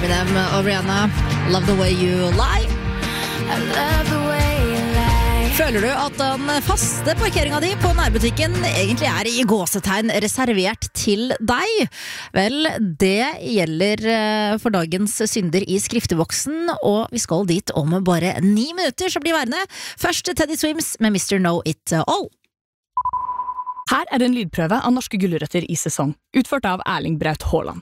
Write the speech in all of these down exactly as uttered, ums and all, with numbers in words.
Eminem og Rihanna, Love the way you lie. I love the way you lie. Føler du at den faste parkeringen din på nærbutikken egentlig er i gåsetegn reservert til deg? Vel, det gjelder for dagens synder i skrifteboksen, og vi skal dit om bare ni minutter, så blir værende. Først Teddy Swims med mister Know It All. Her er en lydprøve av norske gulrøtter i sesong, utført av Erling Braut Haaland.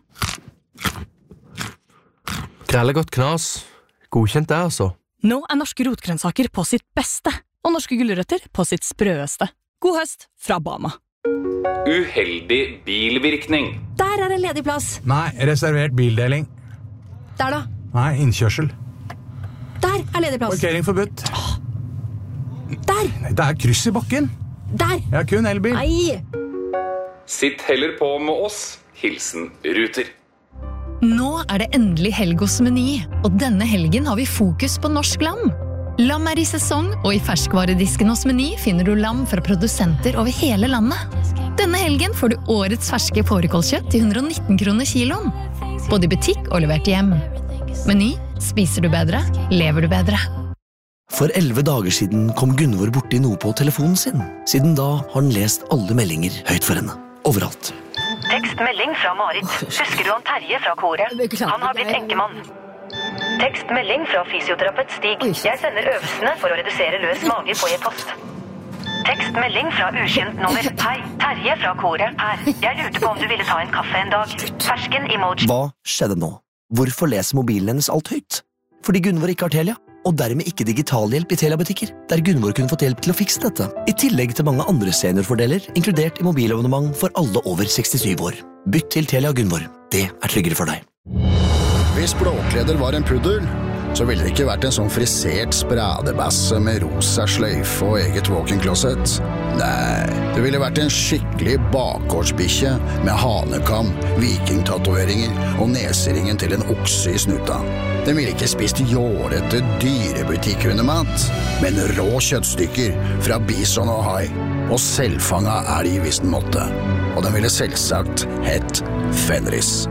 Grellegodt knas. Godkjent det, altså. Nå er norske rotgrønnsaker på sitt beste, og norske gulrøtter på sitt sprøeste. God høst fra Bama. Uheldig bilvirkning. Der er en ledig plass. Nei, reservert bildeling. Der da. Nei, innkjørsel. Der er ledig plass. Parkering forbudt. Der. Nei, det er kryss i bakken. Der. Jeg har kun elbil. Nei. Sitt heller på med oss. Hilsen Ruter. Nå er det endelig helg hos Meny, og denne helgen har vi fokus på norsk lam. Lam er i sesong, og i ferskvaredisken hos Meny finner du lam fra produsenter over hele landet. Denne helgen får du årets ferske fårikålkjøtt til one hundred nineteen kroner kiloen. Både i butikk og levert hjem. Meny, spiser du bedre, lever du bedre. For elleve dager siden kom Gunvor borti noe på telefonen sin. Siden da har han lest alle meldinger høyt for henne. Overalt. Tekstmelding fra Marit. Husker du han Terje fra koret? Han har blitt enkemann. Tekstmelding fra fysioterapeut Stig. Jeg sender øvelsene for å redusere løs mage på e-post. Tekstmelding fra ukjent nummer. Hei, Terje fra koret her. Jeg lurte på om du ville ta en kaffe en dag. Fersken emoji. Hva skjedde nå? Hvorfor leser mobilen hennes alt høyt? Fordi Gunvor ikke har Telia, og dermed ikke digitalhjelp i Telia-butikker, der Gunvor kunne fått hjelp til å fikse dette. I tillegg til mange andre seniorfordeler, inkludert i mobilabonnement for alle over sekstisju år. Bytt til Telia Gunvor. Det er tryggere for deg. Hvis Blåkleder var en puddel, så ville det ikke vært en sånn frisert spradebasse med rosa sløyfe og eget walk-in-closet. Nei, det ville vært en skikkelig bakgårdsbikkje med hanekam, vikingtatoveringer og neseringen til en okse i snuta. Den ville ikke spist jårete dyrebutikkhundemat, men rå kjøttstykker fra bison og hai, og selvfanga elg hvis den måtte. Og den ville selvsagt hett Fenris.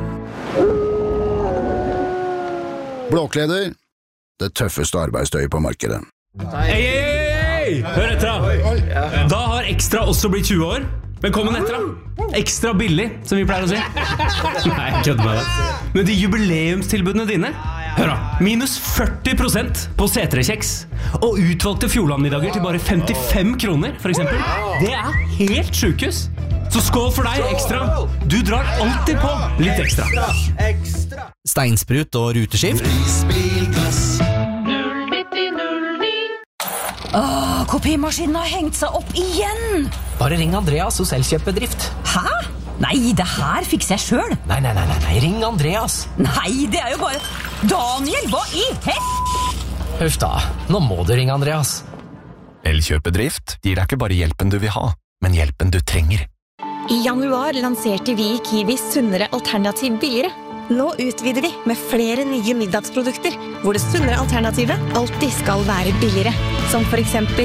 Blåkleder, det tøffeste arbeidstøyet på markedet. Hei, hei, hei! Hør etter da! Da har Ekstra også blitt tjue år. Velkommen etter da! Ekstra billig, som vi pleier å si. Nei, jeg kødder med deg. Men de jubileumstilbudene dine, hør da, minus førti prosent på C tre kjeks, og utvalgte Fjordlandmiddager til bare femtifem kroner, for eksempel. Det er helt sjukehus. Så skål for deg, Ekstra. Du drar alltid på litt ekstra. Steinsprut og ruteskift. Åh, kopimaskinen har hengt seg opp igjen! Bare ring Andreas hos Elkjøpebedrift. Hæ? Nei, det her fikser jeg selv. Nei, nei, nei, nei, nei, ring Andreas. Nei, det er jo bare... Daniel, hva i hel... Huff da, nå må du ringe Andreas. Elkjøpebedrift gir deg ikke bare hjelpen du vil ha, men hjelpen du trenger. I januar lanserte vi i Kiwi sunnere alternativ billigere. Nå utvider vi med flere nye middagsprodukter, hvor det sunnere alternativet alltid skal være billigere. Som for eksempel